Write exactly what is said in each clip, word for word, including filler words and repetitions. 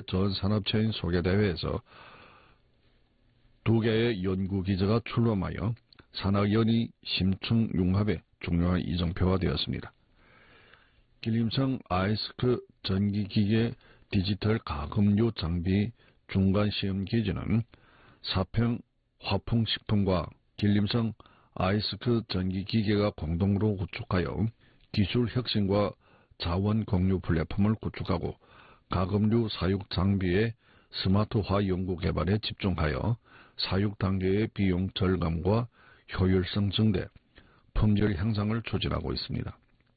전 산업체인 소개대회에서 두 개의 연구기지가 출범하여 산학연이 심층융합에 중요한 이정표가 되었습니다. 길림성 아이스크 전기기계 디지털 가금류 장비 중간시험기지는 사평 화풍식품과 길림성 아이스크 전기기계가 공동으로 구축하여 기술 혁신과 자원 공유 플랫폼을 구축하고 가금류 사육 장비의 스마트화 연구 개발에 집중하여 사육 단계의 비용 절감과 효율성 증대, 품질 향상을 추진하고 있습니다.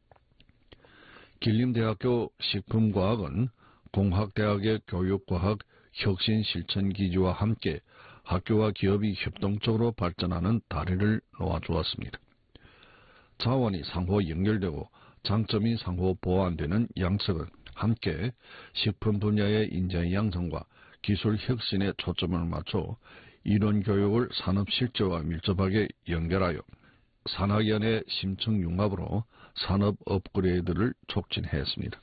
길림대학교 식품과학은 공학대학의 교육과학 혁신실천기지와 함께 학교와 기업이 협동적으로 발전하는 다리를 놓아주었습니다. 자원이 상호 연결되고 장점이 상호 보완되는 양측은 함께 식품 분야의 인재 양성과 기술 혁신에 초점을 맞춰 이론 교육을 산업 실제와 밀접하게 연결하여 산학연의 심층융합으로 산업 업그레이드를 촉진했습니다.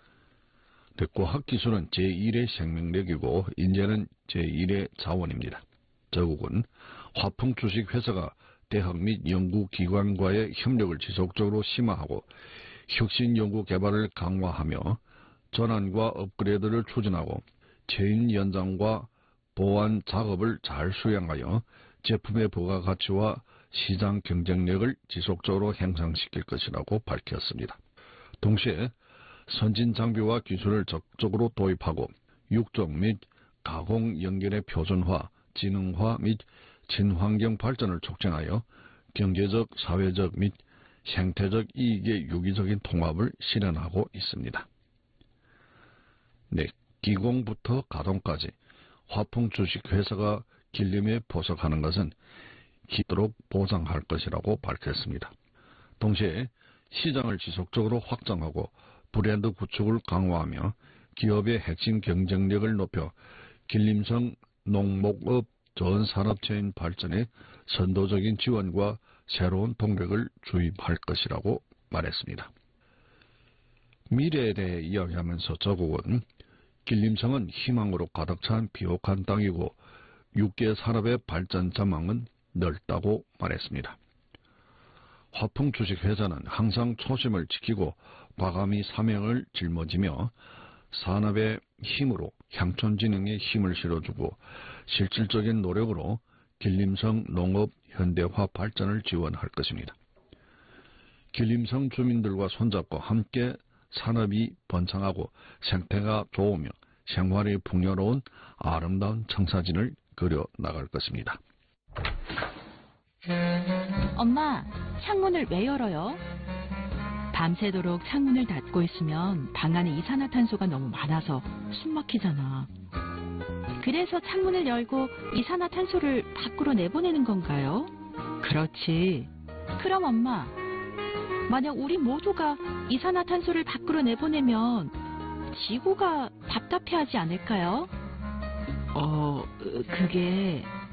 과학기술은 제일의 생명력이고 인재는 제일의 자원입니다. 저국은 화풍 주식회사가 대학 및 연구기관과의 협력을 지속적으로 심화하고 혁신 연구 개발을 강화하며 전환과 업그레이드를 추진하고 체인 연장과 보완 작업을 잘 수행하여 제품의 부가가치와 시장 경쟁력을 지속적으로 향상시킬 것이라고 밝혔습니다. 동시에 선진 장비와 기술을 적극적으로 도입하고 육종 및 가공 연결의 표준화, 지능화 및 친환경 발전을 촉진하여 경제적, 사회적 및 생태적 이익의 유기적인 통합을 실현하고 있습니다. 네, 기공부터 가동까지 화풍 주식회사가 길림에 포석하는 것은 기도록 보장할 것이라고 밝혔습니다. 동시에 시장을 지속적으로 확장하고 브랜드 구축을 강화하며 기업의 핵심 경쟁력을 높여 길림성 농목업 전 산업체인 발전에 선도적인 지원과 새로운 동력을 주입할 것이라고 말했습니다. 미래에 대해 이야기하면서 저국은 길림성은 희망으로 가득 찬 비옥한 땅이고 육계 산업의 발전 전망은 넓다고 말했습니다. 화풍 주식회사는 항상 초심을 지키고 과감히 사명을 짊어지며 산업의 힘으로 향촌진흥에 힘을 실어주고 실질적인 노력으로 길림성 농업 현대화 발전을 지원할 것입니다. 길림성 주민들과 손잡고 함께 산업이 번창하고 생태가 좋으며 생활이 풍요로운 아름다운 청사진을 그려 나갈 것입니다. 엄마, 창문을 왜 열어요? 밤새도록 창문을 닫고 있으면 방 안에 이산화탄소가 너무 많아서 숨 막히잖아. 그래서 창문을 열고 이산화탄소를 밖으로 내보내는 건가요? 그렇지. 그럼 엄마, 만약 우리 모두가 이산화탄소를 밖으로 내보내면 지구가 답답해하지 않을까요? 어, 그게...